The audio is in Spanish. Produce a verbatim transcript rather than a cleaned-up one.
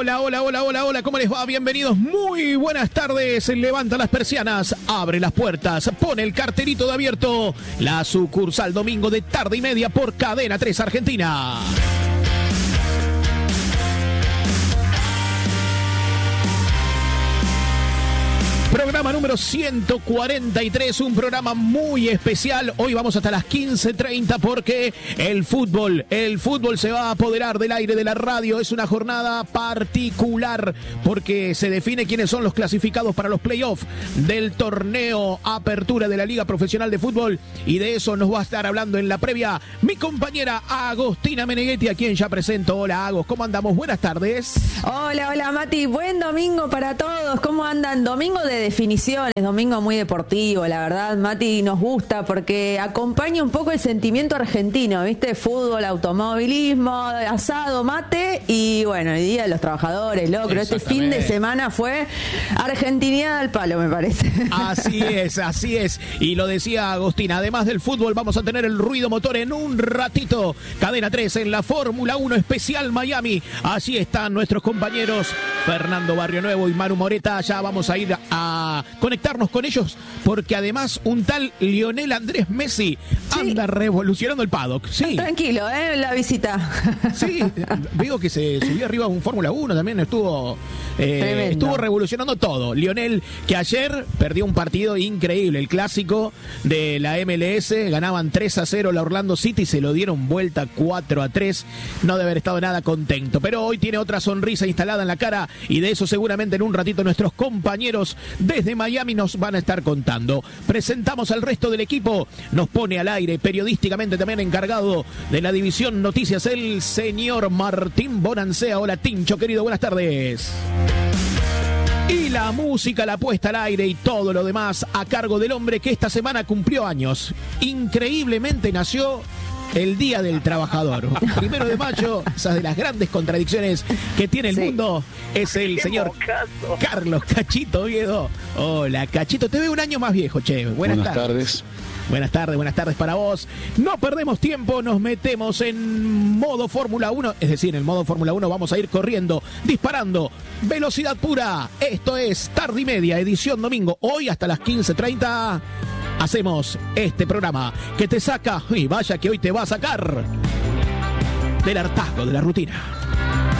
Hola, hola, hola, hola, hola, ¿cómo les va? Bienvenidos, muy buenas tardes. Levanta las persianas, abre las puertas, pone el cartelito de abierto. La sucursal domingo de tarde y media por Cadena tres Argentina. Programa número ciento cuarenta y tres, un programa muy especial. Hoy vamos hasta las quince treinta porque el fútbol, el fútbol se va a apoderar del aire de la radio. Es una jornada particular porque se define quiénes son los clasificados para los playoffs del torneo Apertura de la Liga Profesional de Fútbol. Y de eso nos va a estar hablando en la previa mi compañera Agostina Meneghetti, a quien ya presento. Hola, Agos, ¿cómo andamos? Buenas tardes. Hola, hola, Mati. Buen domingo para todos. ¿Cómo andan? Domingo de definiciones, domingo muy deportivo, la verdad, Mati, nos gusta porque acompaña un poco el sentimiento argentino, ¿viste? Fútbol, automovilismo, asado, mate y bueno, el Día de los Trabajadores, locro. Este fin de semana fue argentinidad al palo, me parece. Así es, así es. Y lo decía Agostina, además del fútbol vamos a tener el ruido motor en un ratito. Cadena tres en la Fórmula uno especial Miami. Allí están nuestros compañeros Fernando Barrionuevo y Manu Moreta. Ya vamos a ir a conectarnos con ellos porque además un tal Lionel Andrés Messi anda sí. revolucionando el paddock. Sí. Tranquilo, ¿eh? La visita. Sí, veo que se subió arriba un Fórmula uno, también estuvo eh, estuvo revolucionando todo. Lionel, que ayer perdió un partido increíble, el clásico de la M L S, ganaban tres a cero la Orlando City, se lo dieron vuelta cuatro a tres, no debe haber estado nada contento, pero hoy tiene otra sonrisa instalada en la cara y de eso seguramente en un ratito nuestros compañeros desde Miami nos van a estar contando. Presentamos al resto del equipo, nos pone al aire periodísticamente también encargado de la división noticias el señor Martín Bonancea. Hola Tincho, querido, buenas tardes. Y la música, la puesta al aire y todo lo demás a cargo del hombre que esta semana cumplió años. Increíblemente nació el Día del Trabajador. Primero de mayo, esas de las grandes contradicciones que tiene el sí. mundo, es el señor mocazo. Carlos Cachito Oviedo. Hola, Cachito, te veo un año más viejo, che. Buenas, buenas tardes. tardes. Buenas tardes, buenas tardes para vos. No perdemos tiempo, nos metemos en modo Fórmula uno, es decir, en modo Fórmula uno vamos a ir corriendo, disparando, velocidad pura. Esto es Tarde y Media, edición domingo. Hoy hasta las quince treinta hacemos este programa que te saca, y vaya que hoy te va a sacar del hartazgo de la rutina.